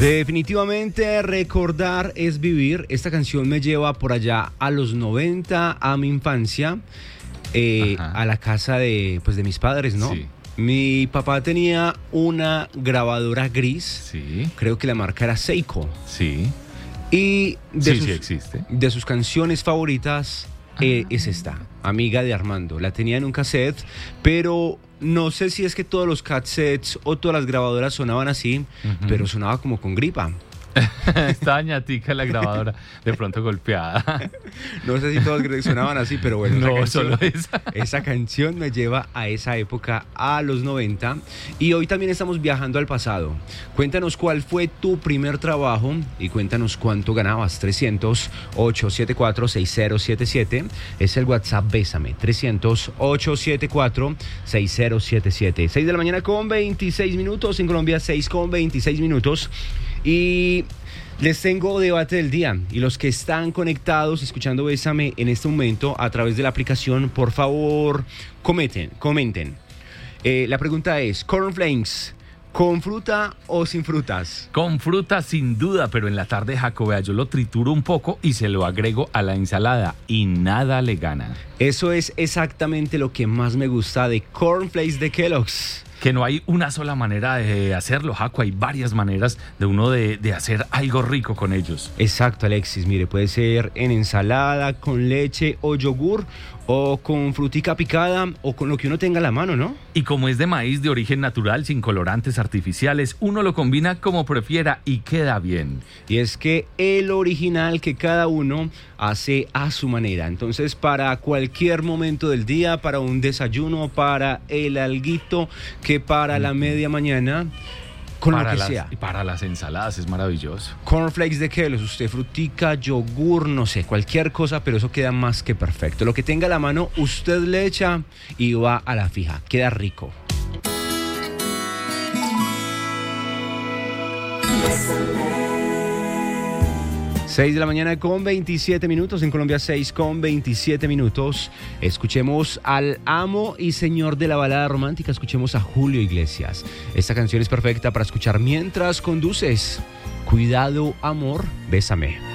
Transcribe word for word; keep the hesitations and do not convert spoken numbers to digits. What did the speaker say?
Definitivamente recordar es vivir. Esta canción me lleva por allá a los noventa, a mi infancia, eh, a la casa de, pues, de mis padres, ¿no? Sí. Mi papá tenía una grabadora gris, Sí. creo que la marca era Seiko, Sí. y de, Sí, sus, sí existe. de sus canciones favoritas eh, es esta, Amiga de Armando. La tenía en un cassette, pero no sé si es que todos los cassettes o todas las grabadoras sonaban así, Ujú. pero sonaba como con gripa. Está dañatica la grabadora, de pronto golpeada. No sé si todas sonaban así, pero bueno. esa No, canción, solo esa. Esa canción me lleva a esa época, a los noventa. Y hoy también estamos viajando al pasado. Cuéntanos cuál fue tu primer trabajo y cuéntanos cuánto ganabas. trescientos, ochocientos setenta y cuatro, sesenta setenta y siete es el WhatsApp Bésame. trescientos, ochocientos setenta y cuatro, sesenta setenta y siete. seis de la mañana con veintiséis minutos. En Colombia, seis con veintiséis minutos. Y les tengo debate del día, y los que están conectados escuchando Bésame en este momento a través de la aplicación, por favor, comenten, comenten. Eh, la pregunta es, cornflakes, ¿con fruta o sin frutas? Con fruta sin duda, pero en la tarde, Jaco, vea, yo lo trituro un poco y se lo agrego a la ensalada y nada le gana. Eso es exactamente lo que más me gusta de cornflakes de Kellogg's. Que no hay una sola manera de hacerlo, Jaco, hay varias maneras de uno de, de hacer algo rico con ellos. Exacto, Alexis, mire, puede ser en ensalada, con leche o yogur, o con frutica picada, o con lo que uno tenga a la mano, ¿no? Y como es de maíz de origen natural, sin colorantes artificiales, uno lo combina como prefiera y queda bien. Y es que el original que cada uno hace a su manera. Entonces, para cualquier momento del día, para un desayuno, para el alguito, que para la media mañana, con para lo que las, sea. Y para las ensaladas es maravilloso. Cornflakes de Kellogg's, usted frutica, yogur, no sé, cualquier cosa, pero eso queda más que perfecto. Lo que tenga a la mano, usted le echa y va a la fija. Queda rico. seis de la mañana con veintisiete minutos, en Colombia seis con veintisiete minutos. Escuchemos al amo y señor de la balada romántica, escuchemos a Julio Iglesias. Esta canción es perfecta para escuchar mientras conduces. Cuidado, amor, bésame.